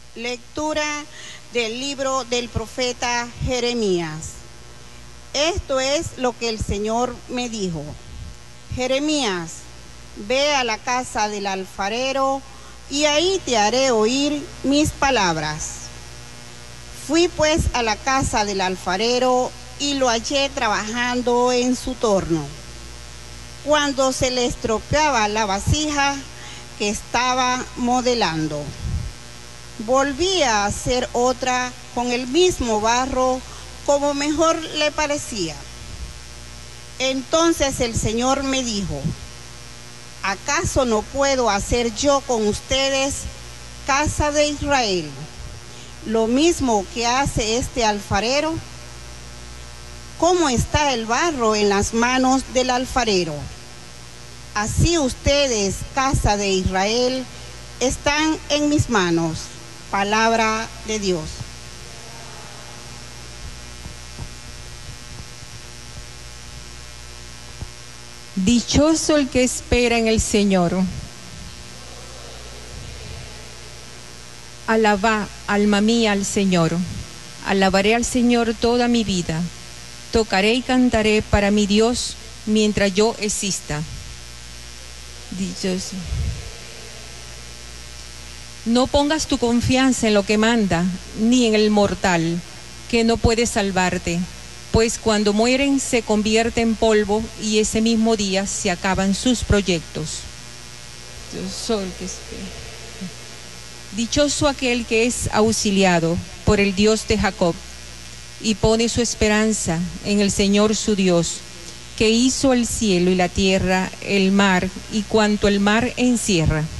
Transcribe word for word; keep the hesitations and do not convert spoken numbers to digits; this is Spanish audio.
Lectura del libro del profeta Jeremías. Esto es lo que el Señor me dijo: Jeremías, ve a la casa del alfarero y ahí te haré oír mis palabras. Fui pues a la casa del alfarero y lo hallé trabajando en su torno. Cuando se le estropeaba la vasija que estaba modelando, volvía a hacer otra con el mismo barro como mejor le parecía. Entonces el Señor me dijo: ¿acaso no puedo hacer yo con ustedes, casa de Israel, lo mismo que hace este alfarero? ¿Cómo está el barro en las manos del alfarero? Así ustedes, casa de Israel, están en mis manos. Palabra de Dios. Dichoso el que espera en el Señor. Alabá, alma mía, al Señor. Alabaré al Señor toda mi vida. Tocaré y cantaré para mi Dios mientras yo exista. Dichoso. No pongas tu confianza en lo que manda, ni en el mortal, que no puede salvarte, pues cuando mueren se convierte en polvo y ese mismo día se acaban sus proyectos. Dichoso el que espera. Dichoso aquel que es auxiliado por el Dios de Jacob y pone su esperanza en el Señor su Dios, que hizo el cielo y la tierra, el mar y cuanto el mar encierra.